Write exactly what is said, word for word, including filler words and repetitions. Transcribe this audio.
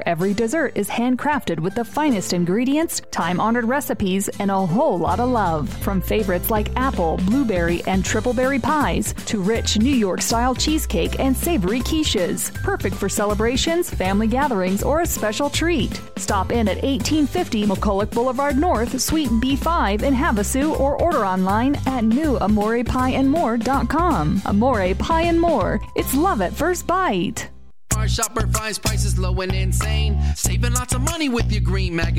Every dessert is handcrafted with the finest ingredients, time-honored recipes, and a whole lot of love. From favorites like apple, blueberry, and triple berry pies to rich New York-style cheesecake and savory quiches. Perfect for celebrations, family gatherings, or a special treat. Stop in at eighteen fifty McCulloch Boulevard North, Suite B five in Havasu, or order online at new amore pie and more dot com. Amore Pie and More. It's love at first bite. Our shopper finds prices low and insane, saving lots of money with your Green Magazine.